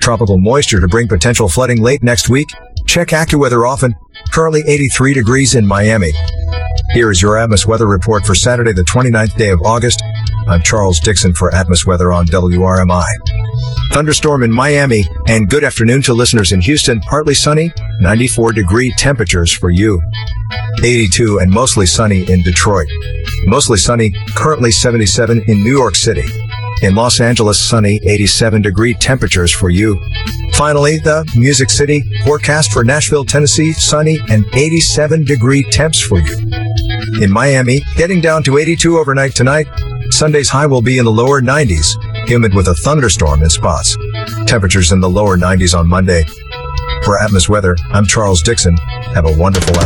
tropical moisture to bring potential flooding late next week. Check AccuWeather often. Currently 83 degrees in Miami. Here is your Atmos Weather Report for Saturday, the 29th day of August. I'm Charles Dixon for Atmos Weather on WRMI. Thunderstorm in Miami, and good afternoon to listeners in Houston. Partly sunny, 94-degree temperatures for you. 82 and mostly sunny in Detroit. Mostly sunny, currently 77 in New York City. In Los Angeles, sunny, 87-degree temperatures for you. Finally, the Music City forecast for Nashville, Tennessee, sunny and 87-degree temps for you. In Miami, getting down to 82 overnight tonight. Sunday's high will be in the lower 90s, humid with a thunderstorm in spots. Temperatures in the lower 90s on Monday. For Atmos Weather, I'm Charles Dixon. Have a wonderful afternoon.